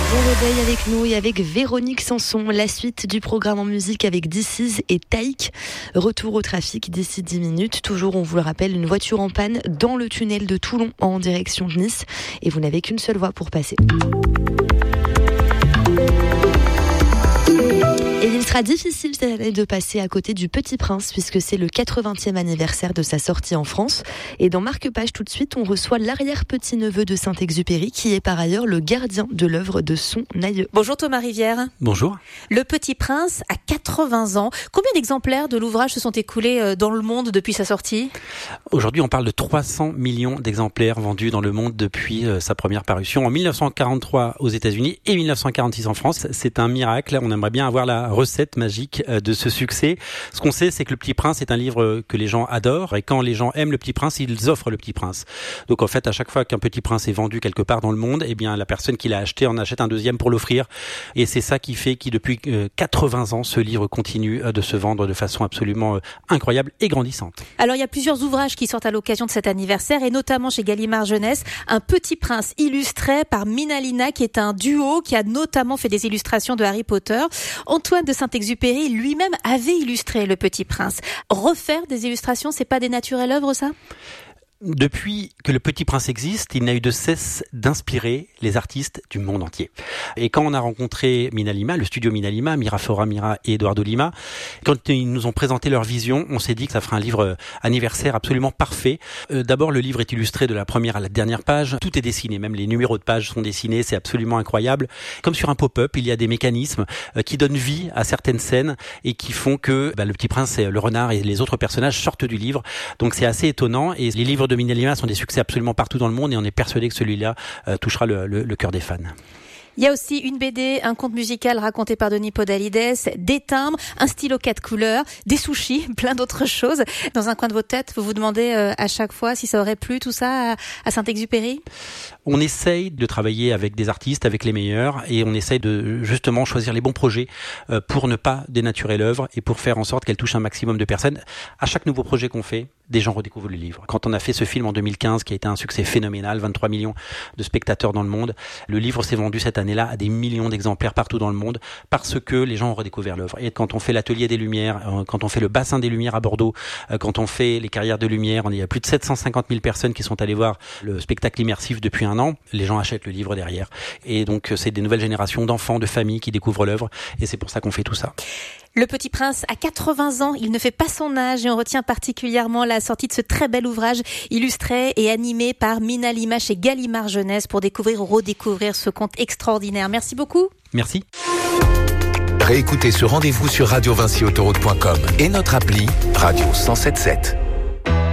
Bon réveil avec nous et avec Véronique Sanson. La suite du programme en musique avec This Is et Taïk. Retour au trafic d'ici 10 minutes. Toujours, on vous le rappelle, une voiture en panne dans le tunnel de Toulon en direction de Nice. Et vous n'avez qu'une seule voie pour passer. Et il sera difficile cette année de passer à côté du Petit Prince puisque c'est le 80e anniversaire de sa sortie en France. Et dans Marque-Page, tout de suite, on reçoit l'arrière-petit-neveu de Saint-Exupéry qui est par ailleurs le gardien de l'œuvre de son aïeux. Bonjour Thomas Rivière. Bonjour. Le Petit Prince a 80 ans. Combien d'exemplaires de l'ouvrage se sont écoulés dans le monde depuis sa sortie ? Aujourd'hui, on parle de 300 millions d'exemplaires vendus dans le monde depuis sa première parution en 1943 aux États-Unis et 1946 en France. C'est un miracle. On aimerait bien avoir la recette magique de ce succès. Ce qu'on sait, c'est que Le Petit Prince est un livre que les gens adorent et quand les gens aiment Le Petit Prince, ils offrent Le Petit Prince. Donc en fait, à chaque fois qu'un Petit Prince est vendu quelque part dans le monde, eh bien la personne qui l'a acheté en achète un deuxième pour l'offrir. Et c'est ça qui fait que depuis 80 ans, ce livre continue de se vendre de façon absolument incroyable et grandissante. Alors il y a plusieurs ouvrages qui sortent à l'occasion de cet anniversaire et notamment chez Gallimard Jeunesse, Un Petit Prince illustré par Minalina qui est un duo qui a notamment fait des illustrations de Harry Potter. Antoine de Saint-Exupéry lui-même avait illustré Le Petit Prince. Refaire des illustrations, c'est pas dénaturer l'œuvre, ça ? Depuis que Le Petit Prince existe, il n'a eu de cesse d'inspirer les artistes du monde entier. Et quand on a rencontré Minalima, le studio Minalima, Miraflora Mira et Eduardo Lima, quand ils nous ont présenté leur vision, on s'est dit que ça ferait un livre anniversaire absolument parfait. D'abord, le livre est illustré de la première à la dernière page. Tout est dessiné, même les numéros de pages sont dessinés, c'est absolument incroyable. Comme sur un pop-up, il y a des mécanismes qui donnent vie à certaines scènes et qui font que Le Petit Prince, le renard et les autres personnages sortent du livre. Donc c'est assez étonnant et les livres de Minalima sont des succès absolument partout dans le monde et on est persuadé que celui-là touchera le cœur des fans. Il y a aussi une BD, un conte musical raconté par Denis Podalides, des timbres, un stylo 4 couleurs, des sushis, plein d'autres choses. Dans un coin de votre tête, vous vous demandez à chaque fois si ça aurait plu tout ça à Saint-Exupéry ? On essaye de travailler avec des artistes, avec les meilleurs, et on essaye de justement choisir les bons projets pour ne pas dénaturer l'œuvre et pour faire en sorte qu'elle touche un maximum de personnes. À chaque nouveau projet qu'on fait, des gens redécouvrent le livre. Quand on a fait ce film en 2015, qui a été un succès phénoménal, 23 millions de spectateurs dans le monde, le livre s'est vendu cette année-là à des millions d'exemplaires partout dans le monde parce que les gens ont redécouvert l'œuvre. Et quand on fait l'atelier des Lumières, quand on fait le bassin des Lumières à Bordeaux, quand on fait les carrières de lumière, il y a plus de 750 000 personnes qui sont allées voir le spectacle immersif depuis un an. Les gens achètent le livre derrière. Et donc, c'est des nouvelles générations d'enfants, de familles qui découvrent l'œuvre. Et c'est pour ça qu'on fait tout ça. Le Petit Prince a 80 ans, il ne fait pas son âge et on retient particulièrement la sortie de ce très bel ouvrage illustré et animé par Minalima chez Gallimard Jeunesse pour découvrir ou redécouvrir ce conte extraordinaire. Merci beaucoup. Merci. Réécoutez ce rendez-vous sur radiovincyautoroute.com et notre appli Radio 107.7.